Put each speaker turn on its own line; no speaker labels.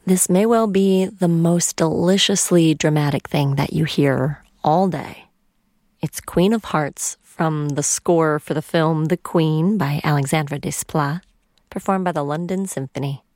This may well be the most deliciously dramatic thing that you hear all day. It's Queen of Hearts from the score for the film The Queen by Alexandre Desplat, performed by the London Symphony.